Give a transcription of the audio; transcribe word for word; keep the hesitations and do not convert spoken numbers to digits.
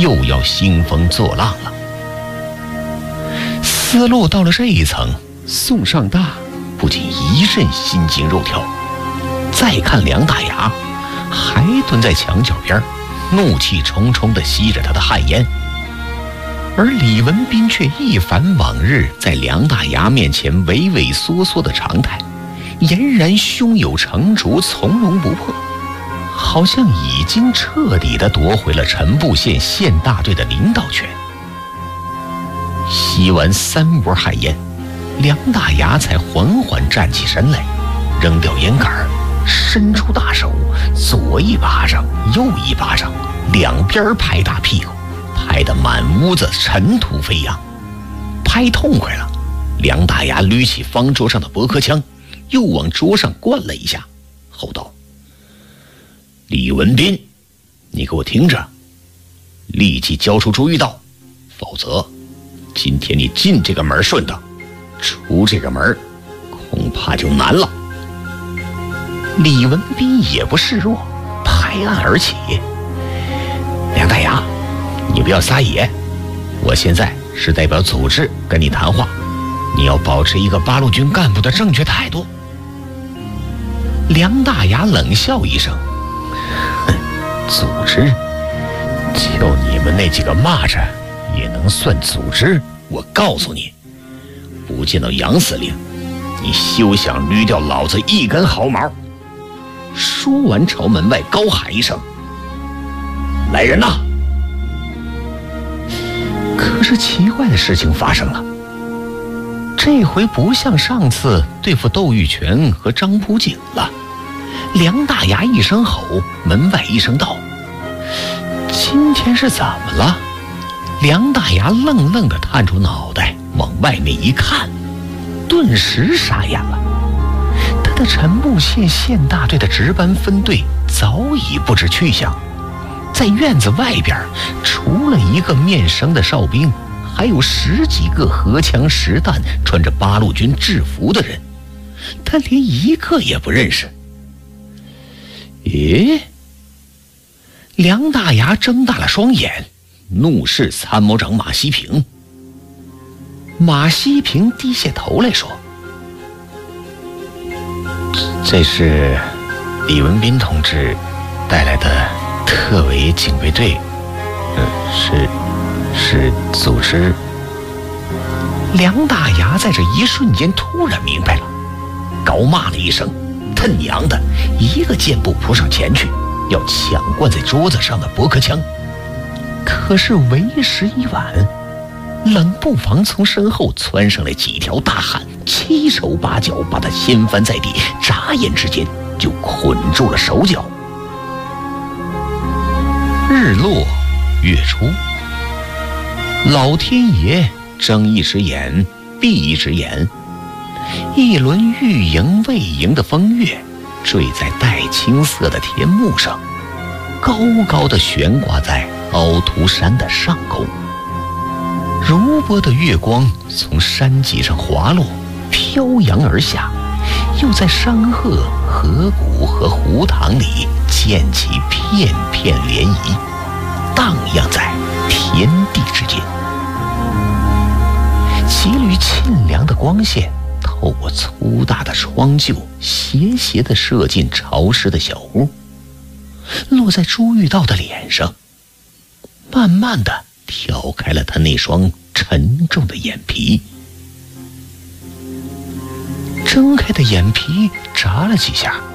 又要兴风作浪了。思路到了这一层，宋尚大不仅一阵心惊肉跳。再看梁大牙，还蹲在墙角边，怒气冲冲地吸着他的汗烟。而李文斌却一反往日在梁大牙面前畏畏缩缩的常态，俨然胸有成竹，从容不迫，好像已经彻底地夺回了陈布县县大队的领导权。吸完三波汗烟，梁大牙才缓缓站起身来，扔掉烟杆，伸出大手，左一巴掌右一巴掌，两边拍打屁股，拍得满屋子尘土飞扬。拍痛快了，梁大牙捋起方桌上的驳壳枪，又往桌上灌了一下，吼道：李文斌，你给我听着，立即交出朱玉道，否则今天你进这个门顺当，出这个门恐怕就难了。李文斌也不示弱，拍案而起：梁大牙，你不要撒野，我现在是代表组织跟你谈话，你要保持一个八路军干部的正确态度。梁大牙冷笑一声：哼，组织？就你们那几个蚂蚱也能算组织？我告诉你，不见到杨司令，你休想捋掉老子一根毫毛。说完朝门外高喊一声：来人呐！可是奇怪的事情发生了，这回不像上次对付窦玉泉和张普景了。梁大牙一声吼，门外一声道：今天是怎么了？梁大牙愣愣地探出脑袋往外面一看，顿时傻眼了。他的陈布县县大队的值班分队早已不知去向，在院子外边，除了一个面生的哨兵，还有十几个荷枪实弹穿着八路军制服的人，他连一个也不认识。咦？梁大牙睁大了双眼，怒视参谋长马西平。马西平低下头来说：这是李文斌同志带来的特委警备队，呃，是是组织。梁大牙在这一瞬间突然明白了，高骂了一声：他娘的！一个箭步扑上前去，要抢灌在桌子上的驳壳枪。可是为时已晚，冷不防从身后窜上来几条大汉，七手八脚把他掀翻在地，眨眼之间就捆住了手脚。日落月出，老天爷睁一只眼闭一只眼，一轮欲迎未迎的风月坠在带青色的天幕上，高高的悬挂在凹凸山的上空。如波的月光从山脊上滑落，飘扬而下，又在山壑、河谷和湖塘里溅起片片涟漪，荡漾在天地之间。几缕沁凉的光线透过粗大的窗柩，斜斜地射进潮湿的小屋，落在朱玉道的脸上，慢慢地挑开了他那双沉重的眼皮。睁开的眼皮眨了几下，